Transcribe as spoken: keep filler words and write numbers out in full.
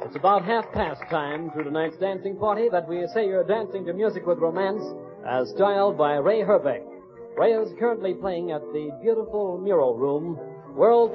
It's about half past time through tonight's dancing party that we say you're dancing to music with romance as styled by Ray Herbeck. Ray is currently playing at the beautiful Mural Room, world